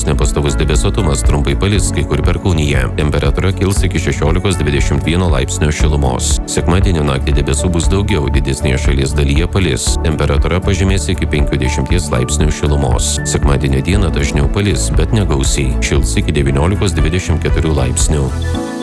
Nepastovus debesuotumas, trumpai palis, kai kur perkūnija. Temperatūra kils iki 16–21 laipsnių šilumos. Sekmadienio naktį debesų bus daugiau, didesnėje šalies dalyje palis. Temperatūra pažemės iki 50 laipsnių šilumos. Sekmadienio dieną dažniau palis, bet negausiai. Šils iki 19–24 laipsnių.